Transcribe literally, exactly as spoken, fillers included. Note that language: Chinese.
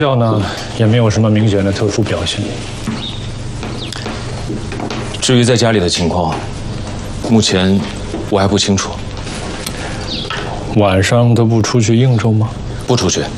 药呢也没有什么明显的特殊表现。 至于在家里的情况，目前我还不清楚。 晚上都不出去应酬吗？ 不出去，